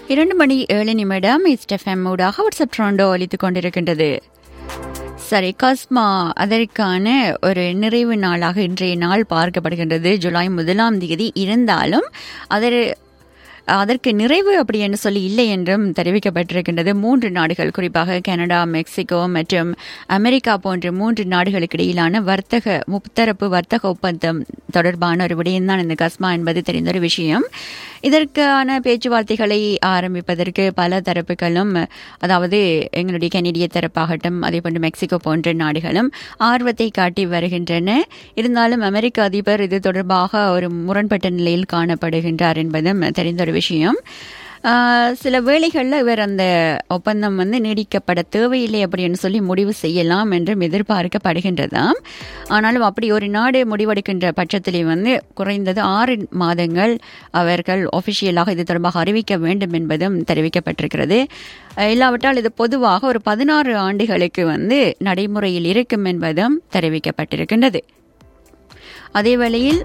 2:07 இஸ்டெஃப்எம் ஊடாக வாட்ஸ்அப் ட்ரோண்டோ ஒலித்துக் கொண்டிருக்கின்றது. சரி, கஸ்மா அதற்கான ஒரு நிறைவு நாளாக இன்றைய நாள் பார்க்கப்படுகின்றது. ஜூலை 1 இருந்தாலும் அதற்கு நிறைவு அப்படி என்று சொல்லி இல்லை என்றும் தெரிவிக்கப்பட்டிருக்கின்றது. 3 நாடுகள், குறிப்பாக கனடா, மெக்சிகோ மற்றும் அமெரிக்கா போன்ற 3 நாடுகளுக்கு இடையிலான முத்தரப்பு வர்த்தக ஒப்பந்தம் தொடர்பான ஒரு விடயம்தான் இந்த கஸ்மா என்பது தெரிந்த ஒரு விஷயம். இதற்கான பேச்சுவார்த்தைகளை ஆரம்பிப்பதற்கு பல தரப்புகளும், அதாவது எங்களுடைய கனடிய தரப்பாகட்டும், அதேபோன்று மெக்சிகோ போன்ற நாடுகளும் ஆர்வத்தை காட்டி வருகின்றன. இருந்தாலும் அமெரிக்க அதிபர் இது தொடர்பாக ஒரு முரண்பட்ட நிலையில் காணப்படுகின்றார் என்பதும் தெரிந்த ஒரு விஷயம். சில வேளைகளில் இவர் அந்த ஒப்பந்தம் நீடிக்கப்பட தேவையில்லை அப்படின்னு சொல்லி முடிவு செய்யலாம் என்றும் எதிர்பார்க்கப்படுகின்றதாம். ஆனாலும் அப்படி ஒரு நாடு முடிவெடுக்கின்ற பட்சத்திலே குறைந்தது 6 மாதங்கள் அவர்கள் ஒபிஷியலாக இது தொடர்பாக அறிவிக்க வேண்டும் என்பதும் தெரிவிக்கப்பட்டிருக்கிறது. இல்லாவிட்டால் இது பொதுவாக ஒரு 16 ஆண்டுகளுக்கு நடைமுறையில் இருக்கும் என்பதும் தெரிவிக்கப்பட்டிருக்கின்றது. அதே வேளையில்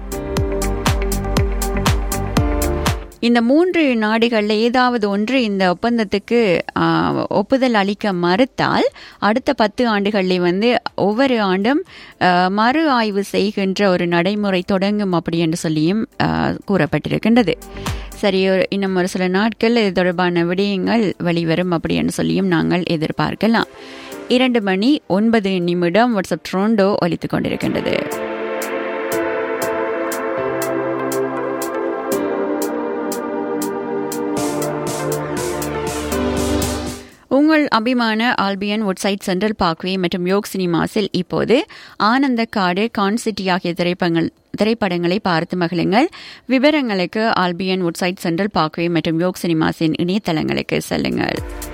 இந்த 3 நாடுகளில் ஏதாவது ஒன்று இந்த ஒப்பந்தத்துக்கு ஒப்புதல் அளிக்க மறுத்தால் அடுத்த 10 ஆண்டுகளில் ஒவ்வொரு ஆண்டும் மறு ஆய்வு செய்கின்ற ஒரு நடைமுறை தொடங்கும் அப்படி என்று சொல்லியும் கூறப்பட்டிருக்கின்றது. சரி, இன்னும் ஒரு சில நாட்கள் இது தொடர்பான விடயங்கள் வெளிவரும் அப்படி என்று சொல்லியும் நாங்கள் எதிர்பார்க்கலாம். 2:09 வாட்ஸ்அப் ட்ரோண்டோ ஒலித்துக் கொண்டிருக்கின்றது. உங்கள் அபிமான ஆல்பியன் வுட்சைட் சென்ட்ரல் பார்க்வே மற்றும் யோக் சினிமாஸில் இப்போது ஆனந்த காடு, கான்சிட்டி ஆகிய திரைப்படங்களை பார்த்து மகிழுங்கள். விவரங்களுக்கு ஆல்பியன் வுட்சைட் சென்ட்ரல் பார்க்வே மற்றும் யோக் சினிமாஸின் இணையதளங்களுக்கு செல்லுங்கள்.